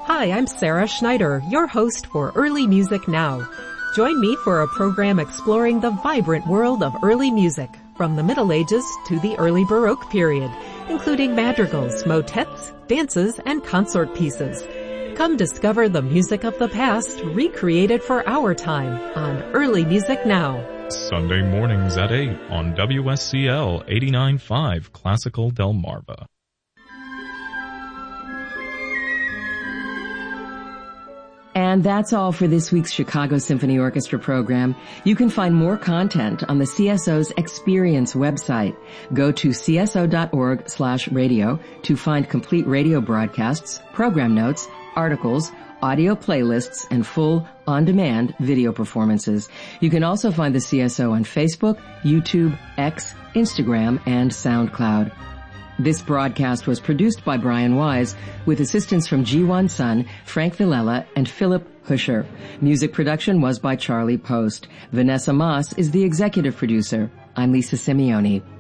Hi, I'm Sarah Schneider, your host for Early Music Now. Join me for a program exploring the vibrant world of early music, from the Middle Ages to the early Baroque period, including madrigals, motets, dances, and consort pieces. Come discover the music of the past, recreated for our time on Early Music Now. Sunday mornings at 8 on WSCL 89.5 Classical Delmarva. And that's all for this week's Chicago Symphony Orchestra program. You can find more content on the CSO's Experience website. Go to cso.org/radio to find complete radio broadcasts, program notes, articles, audio playlists, and full on-demand video performances. You can also find the CSO on Facebook, YouTube, X, Instagram, and SoundCloud. This broadcast was produced by Brian Wise with assistance from Ji-Won Sun, Frank Villela, and Philip Huscher. Music production was by Charlie Post. Vanessa Moss is the executive producer. I'm Lisa Simeone.